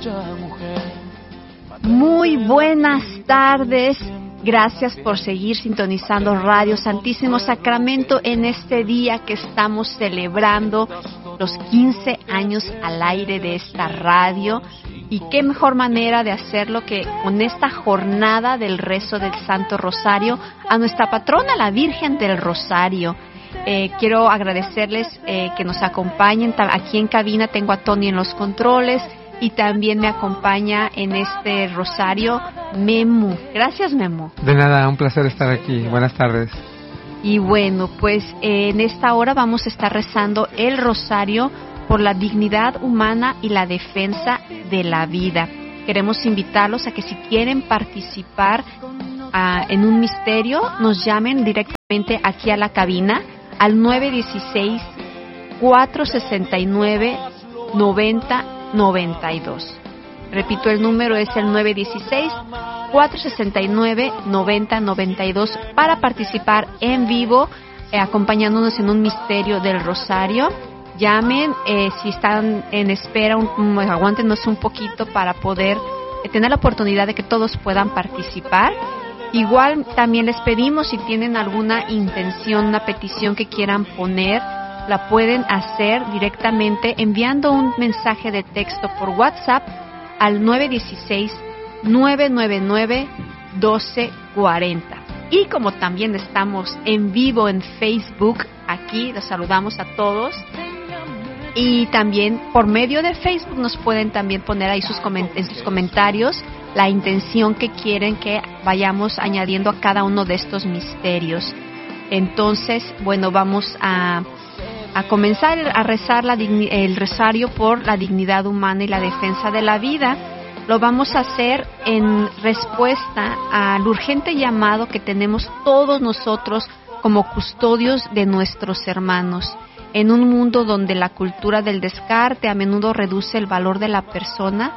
Muy buenas tardes. Gracias por seguir sintonizando Radio Santísimo Sacramento en este día que estamos celebrando los 15 años al aire de esta radio. Y qué mejor manera de hacerlo que con esta jornada del rezo del Santo Rosario a nuestra patrona, la Virgen del Rosario. Quiero agradecerles que nos acompañen. Aquí en cabina tengo a Tony en los controles y también me acompaña en este rosario Memo. Gracias, Memo. De nada, un placer estar aquí. Buenas tardes. Y bueno, pues en esta hora vamos a estar rezando el rosario por la dignidad humana y la defensa de la vida. Queremos invitarlos a que si quieren participar en un misterio, nos llamen directamente aquí a la cabina al 916-469-9092. Repito, el número es el 916-469-9092 para participar en vivo, acompañándonos en un misterio del Rosario. Llamen, si están en espera, aguántenos un poquito para poder tener la oportunidad de que todos puedan participar. Igual también les pedimos, si tienen alguna intención, una petición que quieran poner, la pueden hacer directamente enviando un mensaje de texto por WhatsApp al 916-999-1240. Y como también estamos en vivo en Facebook, aquí los saludamos a todos. Y también por medio de Facebook nos pueden también poner ahí en sus comentarios la intención que quieren que vayamos añadiendo a cada uno de estos misterios. Entonces, bueno, vamos a comenzar a rezar el rosario por la dignidad humana y la defensa de la vida. Lo vamos a hacer en respuesta al urgente llamado que tenemos todos nosotros como custodios de nuestros hermanos. En un mundo donde la cultura del descarte a menudo reduce el valor de la persona,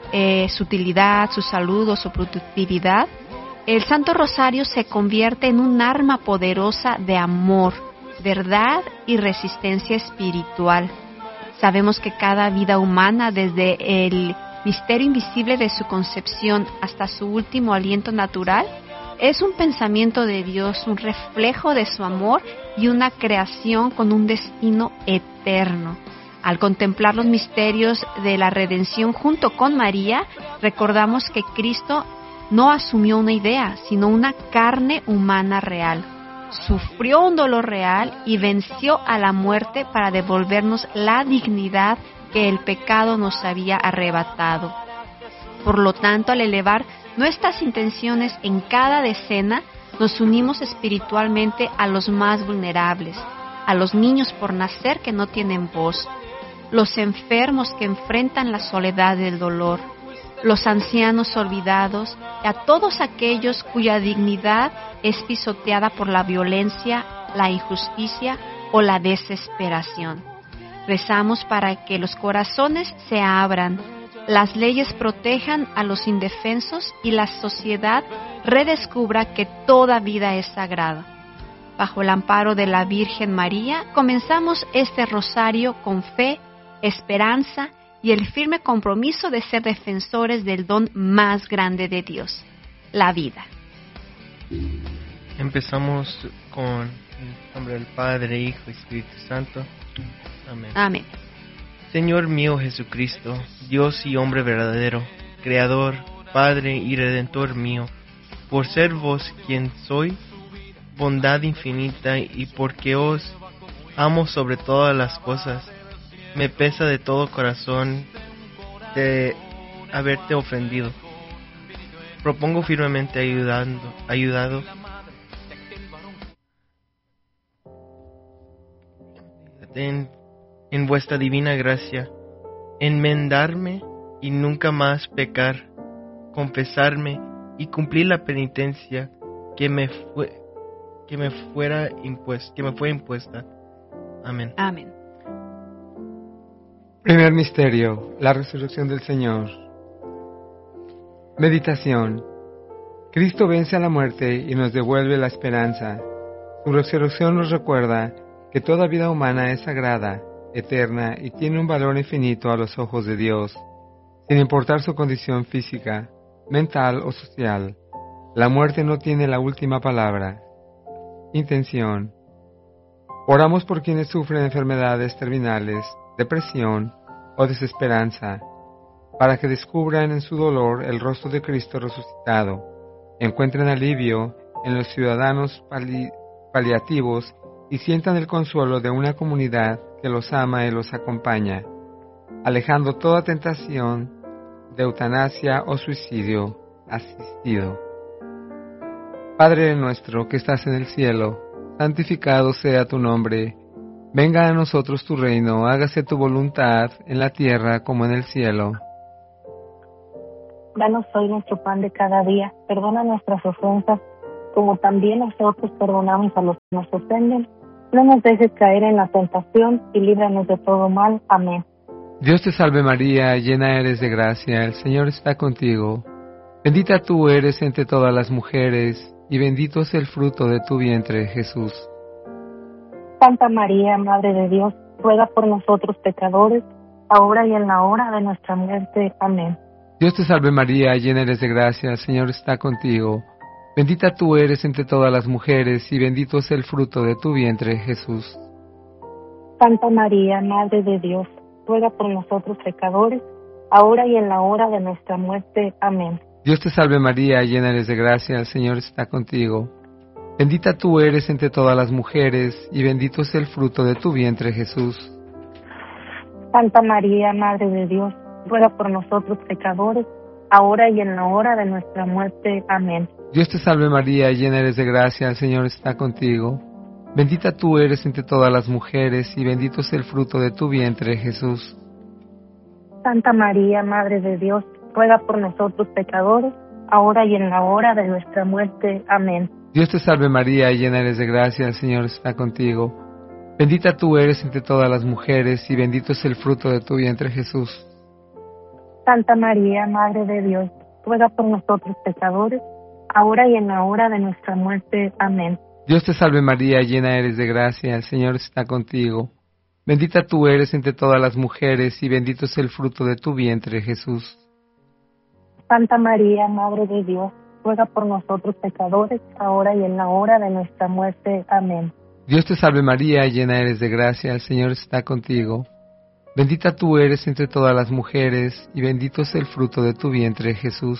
su utilidad, su salud o su productividad, el Santo Rosario se convierte en un arma poderosa de amor, verdad y resistencia espiritual. Sabemos que cada vida humana, desde el misterio invisible de su concepción hasta su último aliento natural, es un pensamiento de Dios, un reflejo de su amor y una creación con un destino eterno. Al contemplar los misterios de la redención junto con María, recordamos que Cristo no asumió una idea, sino una carne humana real. Sufrió un dolor real y venció a la muerte para devolvernos la dignidad que el pecado nos había arrebatado. Por lo tanto, al elevar nuestras intenciones en cada decena, nos unimos espiritualmente a los más vulnerables, a los niños por nacer que no tienen voz, los enfermos que enfrentan la soledad del dolor, los ancianos olvidados y a todos aquellos cuya dignidad es pisoteada por la violencia, la injusticia o la desesperación. Rezamos para que los corazones se abran, las leyes protejan a los indefensos y la sociedad redescubra que toda vida es sagrada. Bajo el amparo de la Virgen María, comenzamos este rosario con fe, esperanza y el firme compromiso de ser defensores del don más grande de Dios, la vida. Empezamos con el nombre del Padre, Hijo y Espíritu Santo. Amén. Amén. Señor mío Jesucristo, Dios y hombre verdadero, Creador, Padre y Redentor mío, por ser vos quien soy, bondad infinita, y porque os amo sobre todas las cosas, me pesa de todo corazón de haberte ofendido. Propongo firmemente ayudado en vuestra divina gracia, enmendarme y nunca más pecar, confesarme y cumplir la penitencia que me fue impuesta. Amén. Amén. Primer misterio, la resurrección del Señor. Meditación. Cristo vence a la muerte y nos devuelve la esperanza. Su resurrección nos recuerda que toda vida humana es sagrada, eterna y tiene un valor infinito a los ojos de Dios. sin importar su condición física, mental o social. La muerte no tiene la última palabra. Intención. Oramos por quienes sufren enfermedades terminales, depresión o desesperanza, para que descubran en su dolor el rostro de Cristo resucitado, encuentren alivio en los ciudadanos paliativos y sientan el consuelo de una comunidad que los ama y los acompaña, alejando toda tentación de eutanasia o suicidio asistido. Padre nuestro que estás en el cielo, santificado sea tu nombre. Venga a nosotros tu reino, hágase tu voluntad en la tierra como en el cielo. Danos hoy nuestro pan de cada día, perdona nuestras ofensas, como también nosotros perdonamos a los que nos ofenden. No nos dejes caer en la tentación y líbranos de todo mal. Amén. Dios te salve María, llena eres de gracia, el Señor está contigo. Bendita tú eres entre todas las mujeres, y bendito es el fruto de tu vientre, Jesús. Santa María, Madre de Dios, ruega por nosotros pecadores, ahora y en la hora de nuestra muerte. Amén. Dios te salve María, llena eres de gracia, el Señor está contigo. Bendita tú eres entre todas las mujeres, y bendito es el fruto de tu vientre, Jesús. Santa María, Madre de Dios, ruega por nosotros pecadores, ahora y en la hora de nuestra muerte. Amén. Dios te salve María, llena eres de gracia, el Señor está contigo. Bendita tú eres entre todas las mujeres, y bendito es el fruto de tu vientre, Jesús. Santa María, Madre de Dios, ruega por nosotros pecadores, ahora y en la hora de nuestra muerte. Amén. Dios te salve María, llena eres de gracia, el Señor está contigo. Bendita tú eres entre todas las mujeres, y bendito es el fruto de tu vientre, Jesús. Santa María, Madre de Dios, ruega por nosotros pecadores, ahora y en la hora de nuestra muerte. Amén. Dios te salve María, llena eres de gracia, el Señor está contigo. Bendita tú eres entre todas las mujeres, y bendito es el fruto de tu vientre, Jesús. Santa María, Madre de Dios, ruega por nosotros pecadores, ahora y en la hora de nuestra muerte. Amén. Dios te salve María, llena eres de gracia, el Señor está contigo. Bendita tú eres entre todas las mujeres, y bendito es el fruto de tu vientre, Jesús. Santa María, Madre de Dios, ruega por nosotros pecadores, ahora y en la hora de nuestra muerte. Amén. Dios te salve María, llena eres de gracia, el Señor está contigo. Bendita tú eres entre todas las mujeres, y bendito es el fruto de tu vientre, Jesús.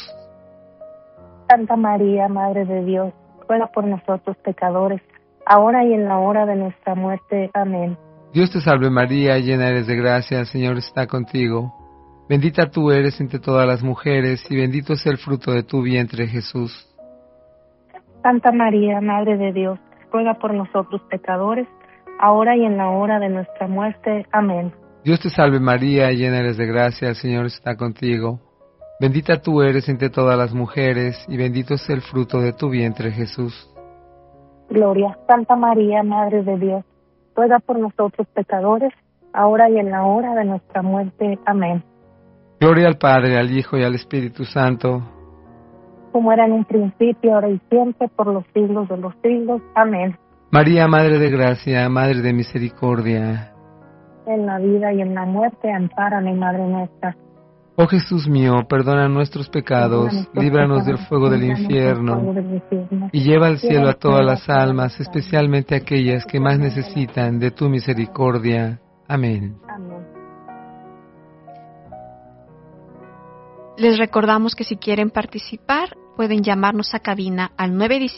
Santa María, Madre de Dios, ruega por nosotros pecadores, ahora y en la hora de nuestra muerte. Amén. Dios te salve María, llena eres de gracia, el Señor está contigo. Bendita tú eres entre todas las mujeres, y bendito es el fruto de tu vientre, Jesús. Santa María, Madre de Dios, ruega por nosotros pecadores, ahora y en la hora de nuestra muerte. Amén. Dios te salve María, llena eres de gracia, el Señor está contigo. Bendita tú eres entre todas las mujeres, y bendito es el fruto de tu vientre, Jesús. Gloria. Santa María, Madre de Dios, ruega por nosotros pecadores, ahora y en la hora de nuestra muerte. Amén. Gloria al Padre, al Hijo y al Espíritu Santo, como era en un principio, ahora y siempre, por los siglos de los siglos. Amén. María, Madre de Gracia, Madre de Misericordia, en la vida y en la muerte, ampáranos, Madre nuestra. Oh Jesús mío, perdona nuestros pecados, líbranos del fuego del infierno, y lleva al cielo a todas las almas, especialmente aquellas que más necesitan de tu misericordia. Amén. Amén. Les recordamos que si quieren participar, pueden llamarnos a cabina al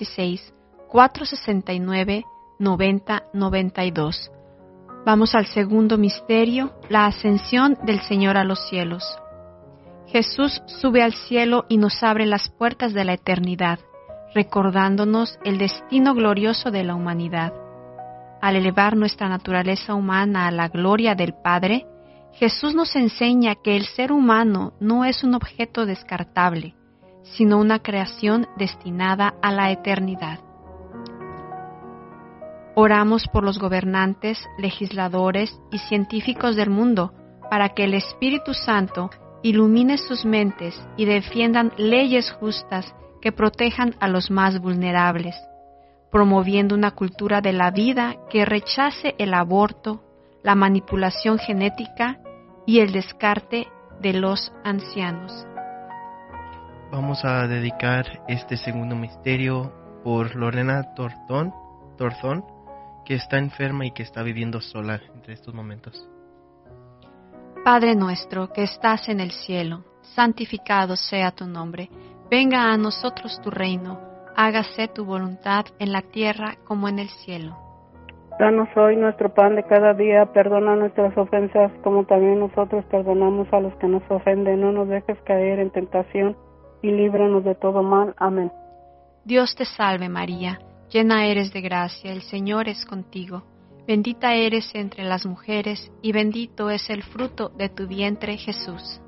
916-469-9092. Vamos al segundo misterio, la ascensión del Señor a los cielos. Jesús sube al cielo y nos abre las puertas de la eternidad, recordándonos el destino glorioso de la humanidad. Al elevar nuestra naturaleza humana a la gloria del Padre, Jesús nos enseña que el ser humano no es un objeto descartable, sino una creación destinada a la eternidad. Oramos por los gobernantes, legisladores y científicos del mundo para que el Espíritu Santo ilumine sus mentes y defiendan leyes justas que protejan a los más vulnerables, promoviendo una cultura de la vida que rechace el aborto, la manipulación genética y el descarte de los ancianos. Vamos a dedicar este segundo misterio por Lorena Torzón, que está enferma y que está viviendo sola entre estos momentos. Padre nuestro que estás en el cielo, santificado sea tu nombre. Venga a nosotros tu reino. Hágase tu voluntad en la tierra como en el cielo. Danos hoy nuestro pan de cada día. Perdona nuestras ofensas como también nosotros perdonamos a los que nos ofenden. No nos dejes caer en tentación y líbranos de todo mal. Amén. Dios te salve María, llena eres de gracia, el Señor es contigo. Bendita eres entre las mujeres, y bendito es el fruto de tu vientre, Jesús.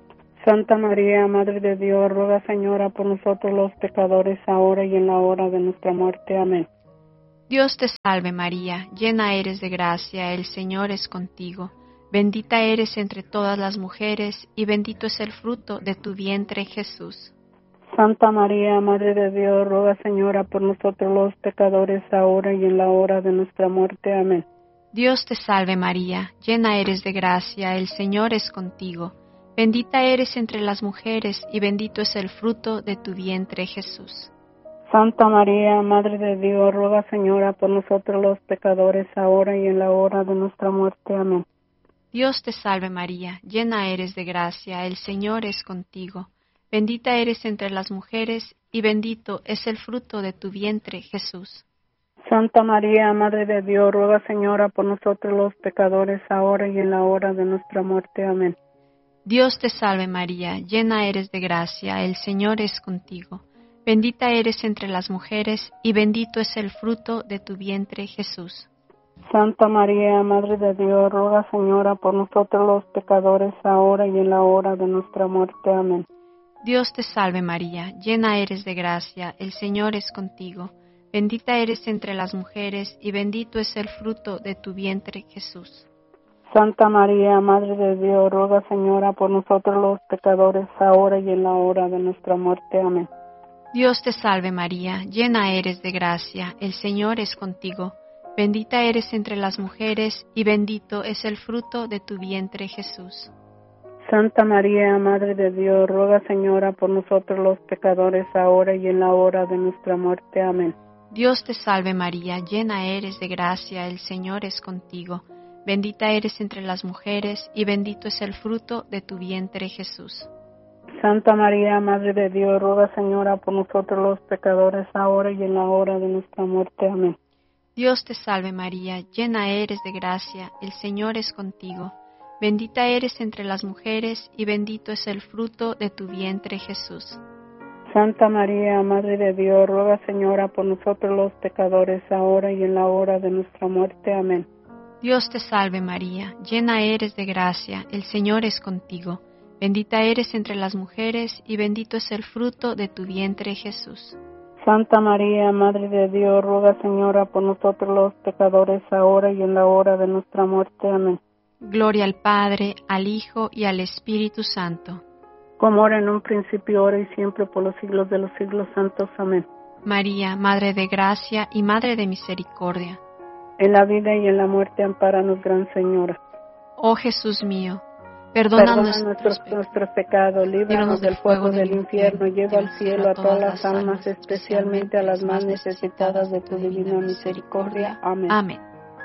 Santa María, Madre de Dios, ruega, Señora, por nosotros los pecadores, ahora y en la hora de nuestra muerte. Amén. Dios te salve María, llena eres de gracia, el Señor es contigo. Bendita eres entre todas las mujeres, y bendito es el fruto de tu vientre, Jesús. Santa María, Madre de Dios, ruega, Señora, por nosotros los pecadores, ahora y en la hora de nuestra muerte. Amén. Dios te salve María, llena eres de gracia, el Señor es contigo. Bendita eres entre las mujeres, y bendito es el fruto de tu vientre, Jesús. Santa María, Madre de Dios, ruega, Señora, por nosotros los pecadores, ahora y en la hora de nuestra muerte. Amén. Dios te salve María, llena eres de gracia, el Señor es contigo. Bendita eres entre las mujeres, y bendito es el fruto de tu vientre, Jesús. Santa María, Madre de Dios, ruega, Señora, por nosotros los pecadores, ahora y en la hora de nuestra muerte. Amén. Dios te salve María, llena eres de gracia, el Señor es contigo. Bendita eres entre las mujeres, y bendito es el fruto de tu vientre, Jesús. Santa María, Madre de Dios, ruega, Señora, por nosotros los pecadores, ahora y en la hora de nuestra muerte. Amén. Dios te salve María, llena eres de gracia, el Señor es contigo. Bendita eres entre las mujeres, y bendito es el fruto de tu vientre, Jesús. Santa María, Madre de Dios, ruega, Señora, por nosotros los pecadores, ahora y en la hora de nuestra muerte. Amén. Dios te salve María, llena eres de gracia, el Señor es contigo. Bendita eres entre las mujeres, y bendito es el fruto de tu vientre, Jesús. Santa María, Madre de Dios, ruega, Señora, por nosotros los pecadores, ahora y en la hora de nuestra muerte. Amén. Dios te salve María, llena eres de gracia, el Señor es contigo. Bendita eres entre las mujeres, y bendito es el fruto de tu vientre, Jesús. Santa María, Madre de Dios, ruega, Señora, por nosotros los pecadores, ahora y en la hora de nuestra muerte. Amén. Dios te salve María, llena eres de gracia, el Señor es contigo. Bendita eres entre las mujeres, y bendito es el fruto de tu vientre, Jesús. Santa María, Madre de Dios, ruega, Señora, por nosotros los pecadores, ahora y en la hora de nuestra muerte. Amén. Dios te salve María, llena eres de gracia, el Señor es contigo. Bendita eres entre las mujeres, y bendito es el fruto de tu vientre, Jesús. Santa María, Madre de Dios, ruega, Señora, por nosotros los pecadores, ahora y en la hora de nuestra muerte. Amén. Gloria al Padre, al Hijo y al Espíritu Santo. Como era en un principio, ahora y siempre, por los siglos de los siglos santos. Amén. María, Madre de gracia y Madre de misericordia. En la vida y en la muerte, ampáranos, Gran Señora. Oh Jesús mío, perdona nuestros pecados, líbranos del fuego del infierno, lleva al cielo a todas las almas, especialmente a las más necesitadas de tu divina misericordia. Amén. Amén.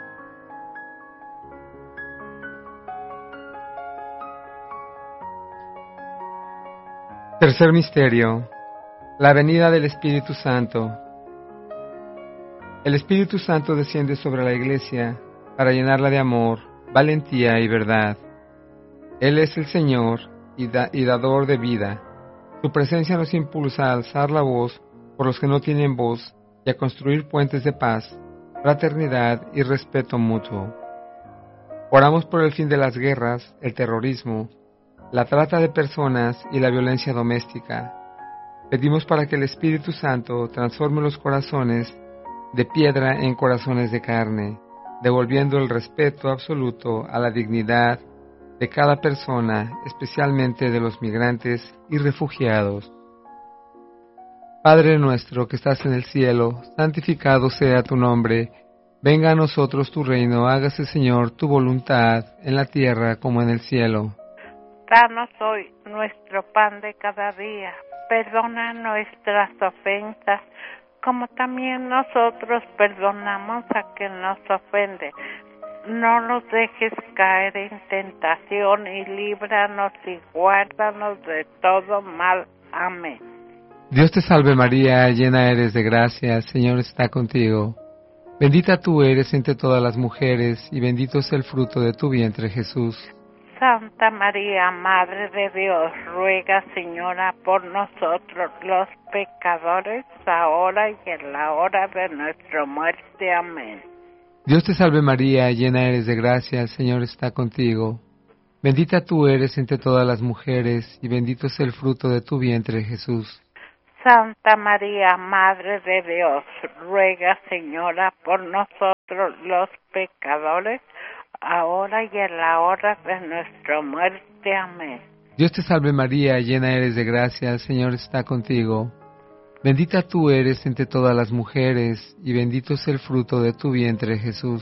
Tercer misterio, la venida del Espíritu Santo. El Espíritu Santo desciende sobre la Iglesia para llenarla de amor, valentía y verdad. Él es el Señor y dador de vida. Su presencia nos impulsa a alzar la voz por los que no tienen voz y a construir puentes de paz, fraternidad y respeto mutuo. Oramos por el fin de las guerras, el terrorismo, la trata de personas y la violencia doméstica. Pedimos para que el Espíritu Santo transforme los corazones de piedra en corazones de carne, devolviendo el respeto absoluto a la dignidad de cada persona, especialmente de los migrantes y refugiados. Padre nuestro que estás en el cielo, santificado sea tu nombre. Venga a nosotros tu reino, hágase, Señor, tu voluntad, en la tierra como en el cielo. Danos hoy nuestro pan de cada día. Perdona nuestras ofensas, como también nosotros perdonamos a quien nos ofende. No nos dejes caer en tentación y líbranos y guárdanos de todo mal. Amén. Dios te salve María, llena eres de gracia, el Señor está contigo. Bendita tú eres entre todas las mujeres, y bendito es el fruto de tu vientre, Jesús. Santa María, Madre de Dios, ruega, Señora, por nosotros los pecadores, ahora y en la hora de nuestra muerte. Amén. Dios te salve María, llena eres de gracia, el Señor está contigo. Bendita tú eres entre todas las mujeres, y bendito es el fruto de tu vientre, Jesús. Santa María, Madre de Dios, ruega, Señora, por nosotros los pecadores, ahora y en la hora de nuestra muerte. Amén. Dios te salve María, llena eres de gracia, el Señor está contigo. Bendita tú eres entre todas las mujeres, y bendito es el fruto de tu vientre, Jesús.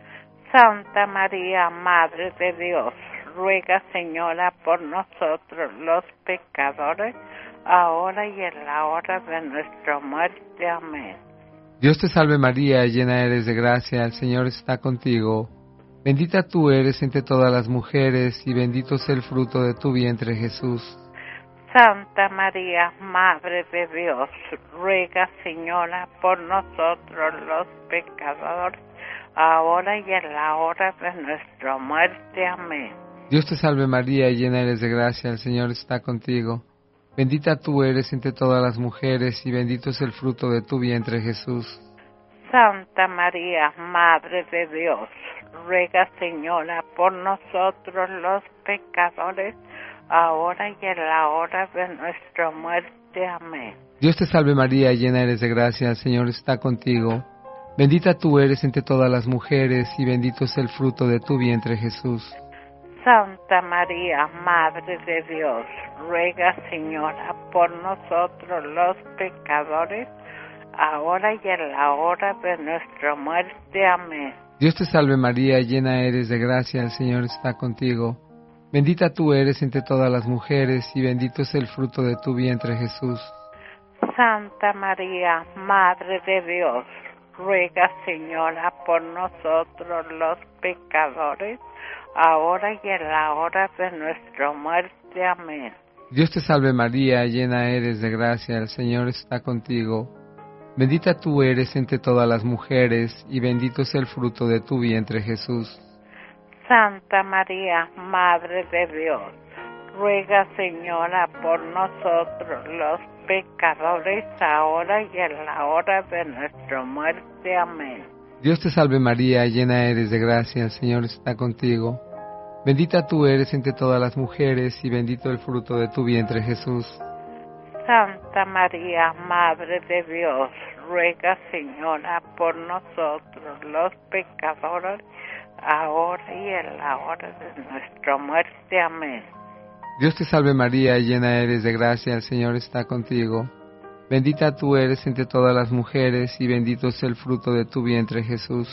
Santa María, Madre de Dios, ruega, Señora, por nosotros los pecadores, ahora y en la hora de nuestra muerte. Amén. Dios te salve María, llena eres de gracia, el Señor está contigo. Bendita tú eres entre todas las mujeres, y bendito es el fruto de tu vientre, Jesús. Santa María, Madre de Dios, ruega, Señora, por nosotros los pecadores, ahora y en la hora de nuestra muerte. Amén. Dios te salve María, llena eres de gracia, el Señor está contigo. Bendita tú eres entre todas las mujeres, y bendito es el fruto de tu vientre, Jesús. Santa María, Madre de Dios, ruega, Señora, por nosotros los pecadores, ahora y en la hora de nuestra muerte. Amén. Dios te salve María, llena eres de gracia, el Señor está contigo. Bendita tú eres entre todas las mujeres, y bendito es el fruto de tu vientre, Jesús. Santa María, Madre de Dios, ruega, Señora, por nosotros los pecadores, ahora y en la hora de nuestra muerte. Amén. Dios te salve María, llena eres de gracia, el Señor está contigo. Bendita tú eres entre todas las mujeres, y bendito es el fruto de tu vientre, Jesús. Santa María, Madre de Dios, ruega, Señora, por nosotros los pecadores, ahora y en la hora de nuestra muerte. Amén. Dios te salve María, llena eres de gracia, el Señor está contigo. Bendita tú eres entre todas las mujeres, y bendito es el fruto de tu vientre, Jesús. Santa María, Madre de Dios, ruega, Señora, por nosotros los pecadores, ahora y en la hora de nuestra muerte. Amén. Dios te salve María, llena eres de gracia, el Señor está contigo. Bendita tú eres entre todas las mujeres, y bendito el fruto de tu vientre, Jesús. Santa María, Madre de Dios, ruega, Señora, por nosotros los pecadores, ahora y en la hora de nuestra muerte. Amén. Dios te salve María, llena eres de gracia, el Señor está contigo. Bendita tú eres entre todas las mujeres, y bendito es el fruto de tu vientre, Jesús.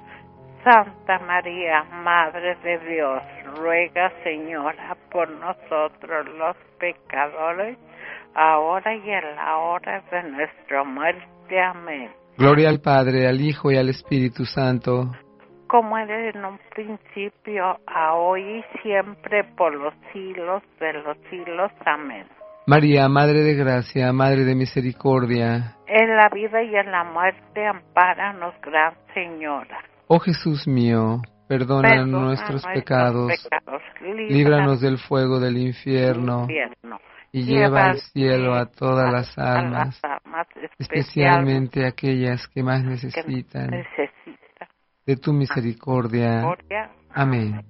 Santa María, Madre de Dios, ruega, Señora, por nosotros los pecadores, ahora y en la hora de nuestra muerte. Amén. Gloria al Padre, al Hijo y al Espíritu Santo, como era en un principio, ahora y siempre, por los siglos de los siglos. Amén. María, Madre de Gracia, Madre de Misericordia, en la vida y en la muerte, ampáranos, Gran Señora. Oh Jesús mío, perdona nuestros pecados, líbranos del fuego del infierno, y lleva al cielo a todas las almas, especialmente aquellas que más necesitan de tu misericordia. Amén.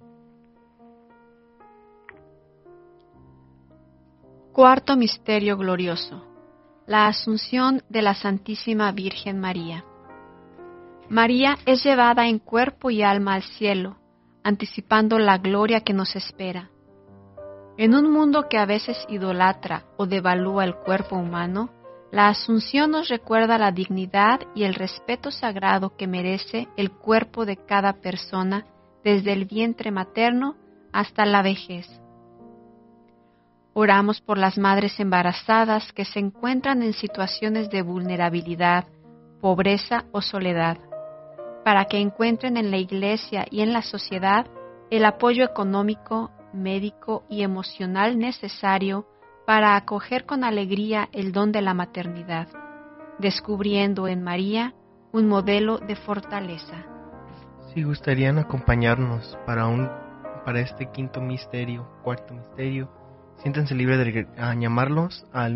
Cuarto misterio glorioso: la Asunción de la Santísima Virgen María. María es llevada en cuerpo y alma al cielo, anticipando la gloria que nos espera. En un mundo que a veces idolatra o devalúa el cuerpo humano, la Asunción nos recuerda la dignidad y el respeto sagrado que merece el cuerpo de cada persona desde el vientre materno hasta la vejez. Oramos por las madres embarazadas que se encuentran en situaciones de vulnerabilidad, pobreza o soledad, para que encuentren en la Iglesia y en la sociedad el apoyo económico, médico y emocional necesario para acoger con alegría el don de la maternidad, descubriendo en María un modelo de fortaleza. Si gustarían acompañarnos para este cuarto misterio, siéntanse libres de llamarlos al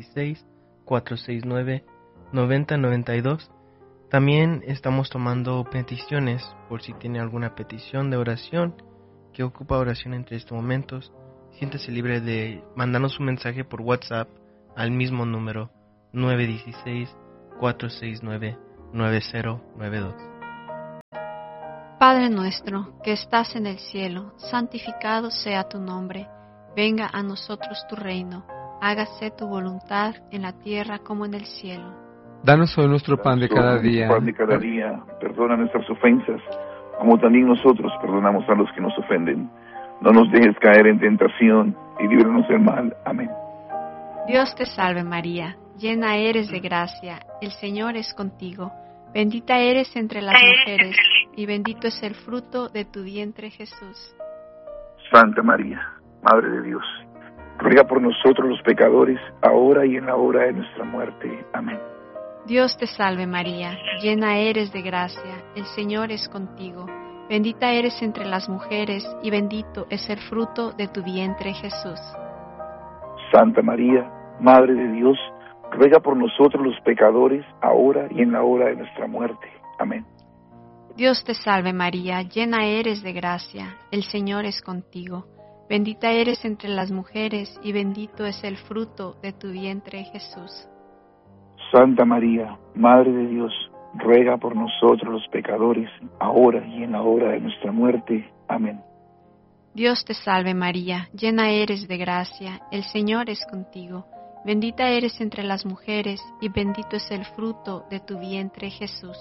916-469-9092. También estamos tomando peticiones por si tiene alguna petición de oración que ocupa oración entre estos momentos. Siéntese libre de mandarnos un mensaje por WhatsApp al mismo número 916-469-9092. Padre nuestro, que estás en el cielo, santificado sea tu nombre. Venga a nosotros tu reino. Hágase tu voluntad en la tierra como en el cielo. Danos hoy nuestro pan de cada día. Perdona nuestras ofensas, como también nosotros perdonamos a los que nos ofenden. No nos dejes caer en tentación y líbranos del mal. Amén. Dios te salve María, llena eres de gracia, el Señor es contigo. Bendita eres entre las mujeres, y bendito es el fruto de tu vientre, Jesús. Santa María, Madre de Dios, ruega por nosotros los pecadores, ahora y en la hora de nuestra muerte. Amén. Dios te salve María, llena eres de gracia, el Señor es contigo. Bendita eres entre las mujeres, y bendito es el fruto de tu vientre, Jesús. Santa María, Madre de Dios, ruega por nosotros los pecadores, ahora y en la hora de nuestra muerte. Amén. Dios te salve María, llena eres de gracia, el Señor es contigo. Bendita eres entre las mujeres, y bendito es el fruto de tu vientre, Jesús. Santa María, Madre de Dios, ruega por nosotros los pecadores, ahora y en la hora de nuestra muerte. Amén. Dios te salve María, llena eres de gracia, el Señor es contigo. Bendita eres entre las mujeres, y bendito es el fruto de tu vientre, Jesús.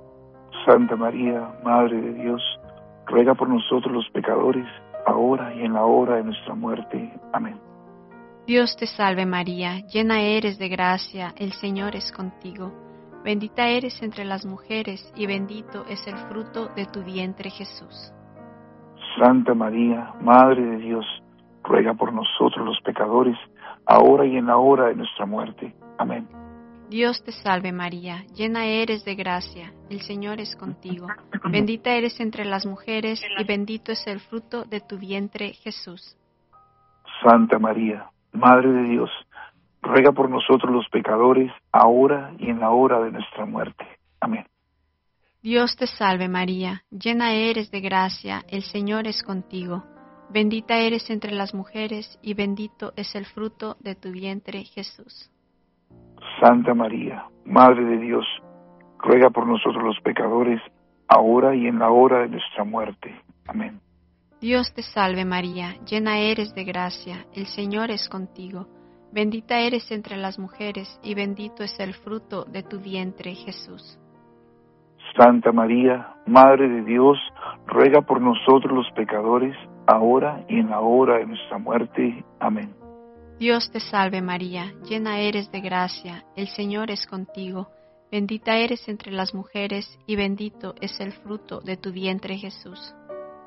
Santa María, Madre de Dios, ruega por nosotros los pecadores, ahora y en la hora de nuestra muerte. Amén. Dios te salve María, llena eres de gracia, el Señor es contigo. Bendita eres entre las mujeres, y bendito es el fruto de tu vientre, Jesús. Santa María, Madre de Dios, ruega por nosotros los pecadores, ahora y en la hora de nuestra muerte. Amén. Dios te salve María, llena eres de gracia, el Señor es contigo. Bendita eres entre las mujeres, y bendito es el fruto de tu vientre, Jesús. Santa María, Madre de Dios, ruega por nosotros los pecadores, ahora y en la hora de nuestra muerte. Amén. Dios te salve María, llena eres de gracia, el Señor es contigo. Bendita eres entre las mujeres, y bendito es el fruto de tu vientre, Jesús. Santa María, Madre de Dios, ruega por nosotros los pecadores, ahora y en la hora de nuestra muerte. Amén. Dios te salve María, llena eres de gracia, el Señor es contigo. Bendita eres entre las mujeres, y bendito es el fruto de tu vientre, Jesús. Santa María, Madre de Dios, ruega por nosotros los pecadores, ahora y en la hora de nuestra muerte. Amén. Dios te salve María, llena eres de gracia, el Señor es contigo. Bendita eres entre las mujeres, y bendito es el fruto de tu vientre, Jesús.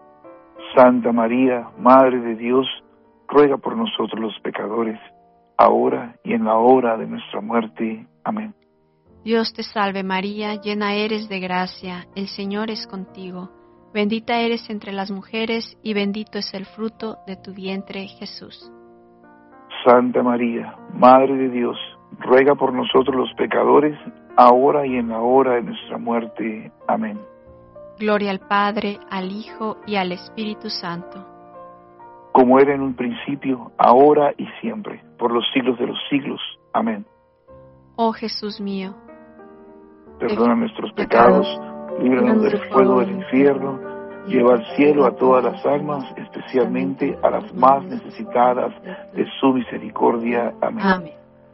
Santa María, Madre de Dios, ruega por nosotros los pecadores, ahora y en la hora de nuestra muerte. Amén. Dios te salve María, llena eres de gracia, el Señor es contigo. Bendita eres entre las mujeres, y bendito es el fruto de tu vientre, Jesús. Santa María, Madre de Dios, ruega por nosotros los pecadores, ahora y en la hora de nuestra muerte. Amén. Gloria al Padre, al Hijo y al Espíritu Santo. Como era en un principio, ahora y siempre, por los siglos de los siglos. Amén. Oh Jesús mío, perdona nuestros pecados, líbranos del fuego del infierno, lleva al cielo a todas las almas, especialmente a las más necesitadas de su misericordia. Amén. Amén.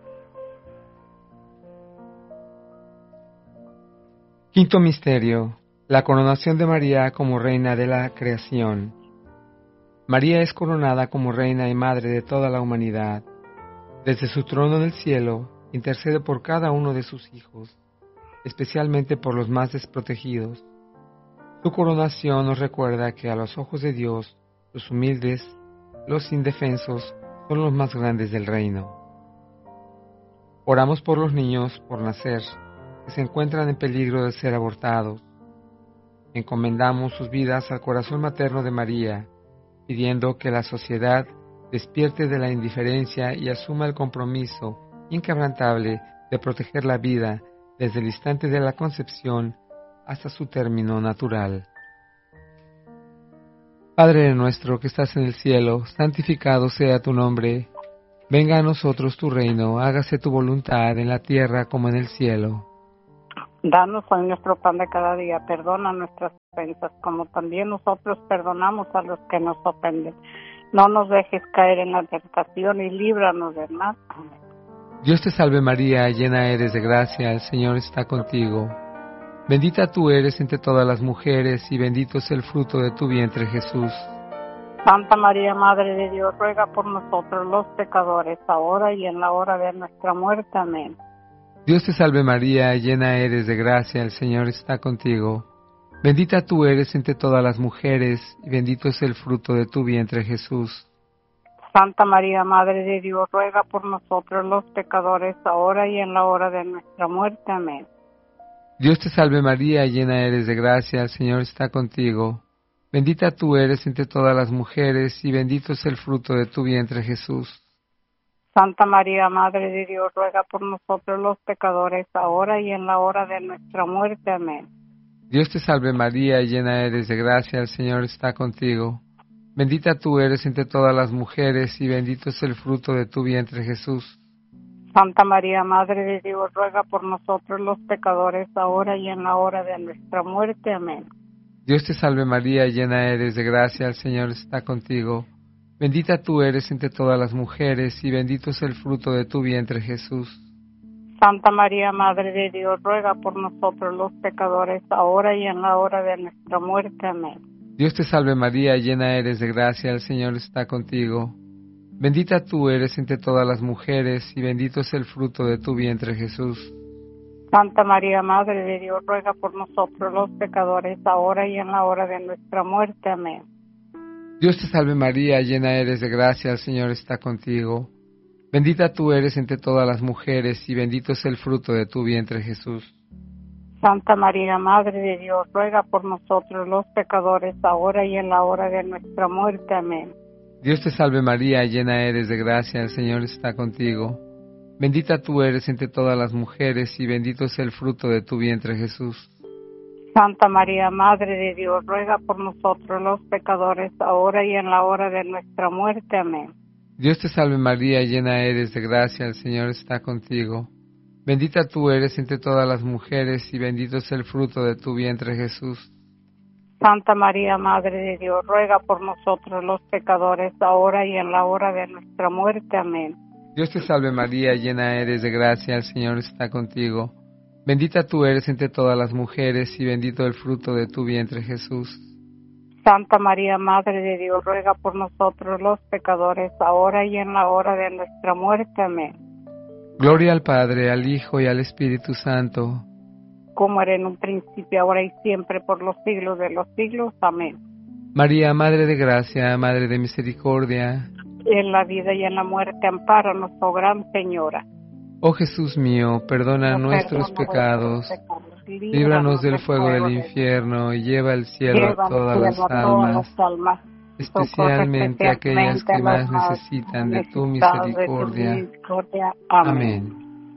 Quinto misterio: la coronación de María como reina de la creación. María es coronada como Reina y Madre de toda la humanidad. Desde su trono en el cielo, intercede por cada uno de sus hijos, especialmente por los más desprotegidos. Su coronación nos recuerda que a los ojos de Dios, los humildes, los indefensos, son los más grandes del reino. Oramos por los niños por nacer, que se encuentran en peligro de ser abortados. Encomendamos sus vidas al corazón materno de María, pidiendo que la sociedad despierte de la indiferencia y asuma el compromiso inquebrantable de proteger la vida desde el instante de la concepción hasta su término natural. Padre nuestro que estás en el cielo, santificado sea tu nombre. Venga a nosotros tu reino, hágase tu voluntad en la tierra como en el cielo. Danos hoy nuestro pan de cada día, perdona nuestras ofensas, como también nosotros perdonamos a los que nos ofenden. No nos dejes caer en la tentación y líbranos del mal. Amén. Dios te salve María, llena eres de gracia, el Señor está contigo. Bendita tú eres entre todas las mujeres y bendito es el fruto de tu vientre Jesús. Santa María, Madre de Dios, ruega por nosotros los pecadores, ahora y en la hora de nuestra muerte. Amén. Dios te salve María, llena eres de gracia, el Señor está contigo. Bendita tú eres entre todas las mujeres y bendito es el fruto de tu vientre Jesús. Santa María, Madre de Dios, ruega por nosotros los pecadores, ahora y en la hora de nuestra muerte. Amén. Dios te salve María, llena eres de gracia, el Señor está contigo. Bendita tú eres entre todas las mujeres y bendito es el fruto de tu vientre Jesús. Santa María, Madre de Dios, ruega por nosotros los pecadores, ahora y en la hora de nuestra muerte. Amén. Dios te salve María, llena eres de gracia, el Señor está contigo. Bendita tú eres entre todas las mujeres y bendito es el fruto de tu vientre Jesús. Santa María, Madre de Dios, ruega por nosotros los pecadores, ahora y en la hora de nuestra muerte. Amén. Dios te salve María, llena eres de gracia, el Señor está contigo. Bendita tú eres entre todas las mujeres y bendito es el fruto de tu vientre Jesús. Santa María, Madre de Dios, ruega por nosotros los pecadores, ahora y en la hora de nuestra muerte. Amén. Dios te salve María, llena eres de gracia, el Señor está contigo. Bendita tú eres entre todas las mujeres y bendito es el fruto de tu vientre Jesús. Santa María, Madre de Dios, ruega por nosotros los pecadores, ahora y en la hora de nuestra muerte. Amén. Dios te salve María, llena eres de gracia, el Señor está contigo. Bendita tú eres entre todas las mujeres y bendito es el fruto de tu vientre Jesús. Santa María, Madre de Dios, ruega por nosotros los pecadores, ahora y en la hora de nuestra muerte. Amén. Dios te salve María, llena eres de gracia, el Señor está contigo. Bendita tú eres entre todas las mujeres y bendito es el fruto de tu vientre Jesús. Santa María, Madre de Dios, ruega por nosotros los pecadores, ahora y en la hora de nuestra muerte. Amén. Dios te salve María, llena eres de gracia, el Señor está contigo. Bendita tú eres entre todas las mujeres y bendito es el fruto de tu vientre Jesús. Santa María, Madre de Dios, ruega por nosotros los pecadores, ahora y en la hora de nuestra muerte. Amén. Dios te salve María, llena eres de gracia, el Señor está contigo. Bendita tú eres entre todas las mujeres y bendito el fruto de tu vientre Jesús. Santa María, Madre de Dios, ruega por nosotros los pecadores, ahora y en la hora de nuestra muerte. Amén. Gloria al Padre, al Hijo y al Espíritu Santo. Como era en un principio, ahora y siempre, por los siglos de los siglos. Amén. María, Madre de Gracia, Madre de Misericordia. En la vida y en la muerte, ampáranos, oh Gran Señora. Oh Jesús mío, perdona nuestros pecados, líbranos del fuego del infierno y lleva al cielo a todas las almas, especialmente aquellas que más necesitan de tu misericordia. Amén.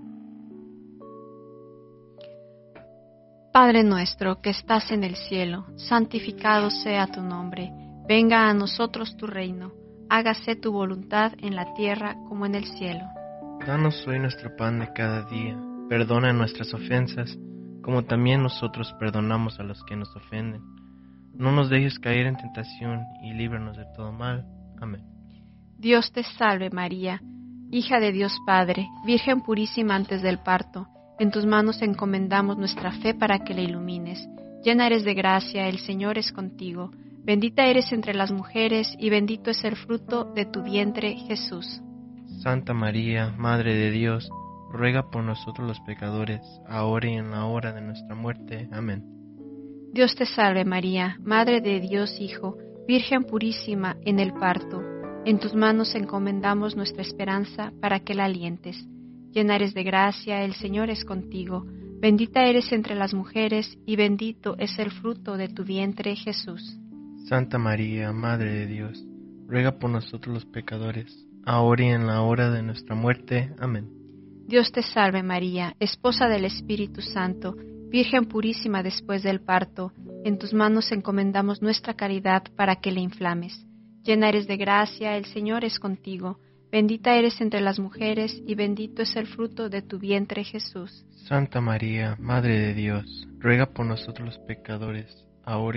Padre nuestro que estás en el cielo, santificado sea tu nombre. Venga a nosotros tu reino. Hágase tu voluntad en la tierra como en el cielo. Danos hoy nuestro pan de cada día. Perdona nuestras ofensas, como también nosotros perdonamos a los que nos ofenden. No nos dejes caer en tentación y líbranos de todo mal. Amén. Dios te salve María, hija de Dios Padre, Virgen purísima antes del parto. En tus manos encomendamos nuestra fe para que la ilumines. Llena eres de gracia, el Señor es contigo. Bendita eres entre las mujeres y bendito es el fruto de tu vientre, Jesús. Santa María, Madre de Dios, ruega por nosotros los pecadores, ahora y en la hora de nuestra muerte. Amén. Dios te salve María, Madre de Dios Hijo, Virgen purísima en el parto. En tus manos encomendamos nuestra esperanza para que la alientes. Llena eres de gracia, el Señor es contigo. Bendita eres entre las mujeres y bendito es el fruto de tu vientre, Jesús. Santa María, Madre de Dios, ruega por nosotros los pecadores, ahora y en la hora de nuestra muerte. Amén. Dios te salve María, esposa del Espíritu Santo, Virgen purísima después del parto. En tus manos encomendamos nuestra caridad para que la inflames. Llena eres de gracia, el Señor es contigo. Bendita eres entre las mujeres y bendito es el fruto de tu vientre, Jesús. Santa María, Madre de Dios, ruega por nosotros los pecadores, ahora